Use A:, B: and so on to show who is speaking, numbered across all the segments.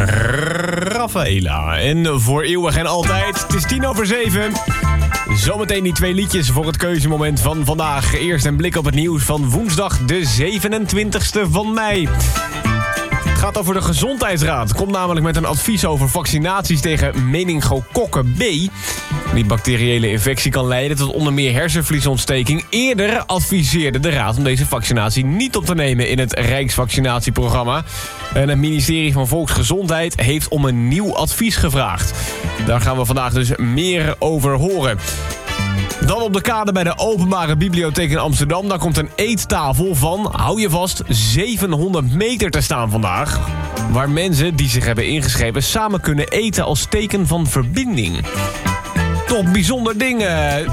A: Rafaela. En voor eeuwig en altijd, het is 6:10. Zometeen die 2 liedjes voor het keuzemoment van vandaag. Eerst een blik op het nieuws van woensdag de 27e van mei. Het gaat over de Gezondheidsraad. Het komt namelijk met een advies over vaccinaties tegen meningokokken B. Die bacteriële infectie kan leiden tot onder meer hersenvliesontsteking. Eerder adviseerde de Raad om deze vaccinatie niet op te nemen in het Rijksvaccinatieprogramma. En het ministerie van Volksgezondheid heeft om een nieuw advies gevraagd. Daar gaan we vandaag dus meer over horen. Dan op de kade bij de Openbare Bibliotheek in Amsterdam. Daar komt een eettafel van, hou je vast, 700 meter te staan vandaag. Waar mensen die zich hebben ingeschreven samen kunnen eten als teken van verbinding. Toch bijzonder ding,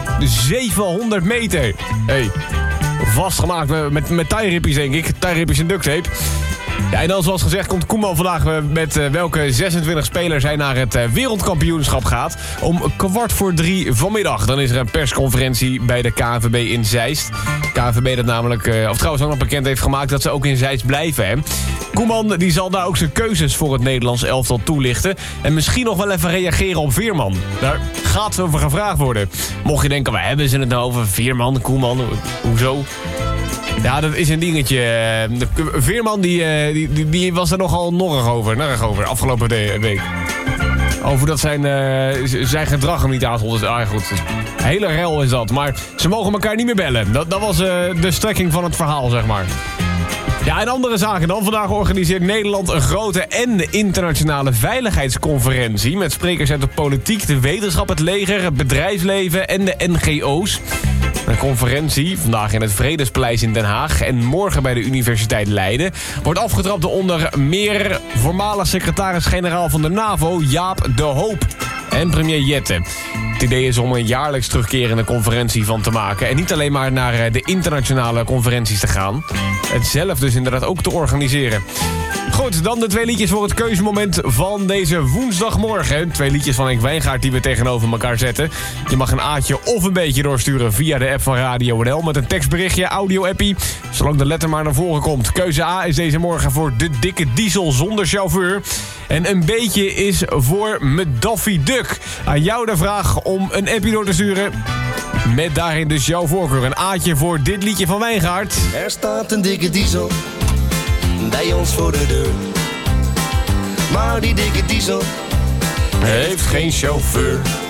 A: 700 meter. Hey, vastgemaakt met tie-rippies denk ik. Tie-rippies en duct tape. Ja, en dan zoals gezegd komt Koeman vandaag met welke 26 spelers hij naar het wereldkampioenschap gaat. Om 2:15 vanmiddag. Dan is er een persconferentie bij de KNVB in Zeist. KNVB dat namelijk, of trouwens ook nog bekend heeft gemaakt dat ze ook in Zeist blijven. Hè. Koeman die zal daar ook zijn keuzes voor het Nederlands elftal toelichten. En misschien nog wel even reageren op Veerman. Daar gaat over gevraagd worden. Mocht je denken, waar hebben ze het nou over? Veerman, Koeman, hoezo? Ja, dat is een dingetje. Veerman die was er nogal narrig over afgelopen week. Over dat zijn gedrag hem niet aanstond. Dus, goed, een hele rel is dat. Maar ze mogen elkaar niet meer bellen. Dat was de strekking van het verhaal, zeg maar. Ja, en andere zaken dan. Vandaag organiseert Nederland een grote en internationale veiligheidsconferentie met sprekers uit de politiek, de wetenschap, het leger, het bedrijfsleven en de NGO's. Een conferentie, vandaag in het Vredespaleis in Den Haag en morgen bij de Universiteit Leiden, wordt afgetrapt door onder meer voormalig secretaris-generaal van de NAVO, Jaap de Hoop, en premier Jette. Het idee is om een jaarlijks terugkerende conferentie van te maken en niet alleen maar naar de internationale conferenties te gaan. Het zelf dus inderdaad ook te organiseren. Goed, dan de 2 liedjes voor het keuzemoment van deze woensdagmorgen. 2 liedjes van Henk Wijngaard die we tegenover elkaar zetten. Je mag een A'tje of een beetje doorsturen via de app van Radio NL met een tekstberichtje, audio-appie, zolang de letter maar naar voren komt. Keuze A is deze morgen voor de dikke diesel zonder chauffeur. En een beetje is voor Daffy Duck. Aan jou de vraag om een appie door te sturen. Met daarin dus jouw voorkeur. Een A'tje voor dit liedje van Wijngaard.
B: Er staat een dikke diesel bij ons voor de deur. Maar die dikke diesel
A: heeft geen chauffeur.